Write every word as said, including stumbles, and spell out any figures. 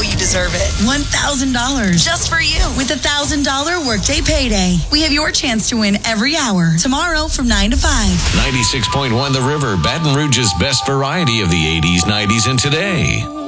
you deserve it. one thousand dollars. Just for you. With a one thousand dollars workday payday. We have your chance to win every hour. Tomorrow from nine to five. ninety-six point one The River, Baton Rouge's best variety of the eighties, nineties, and today.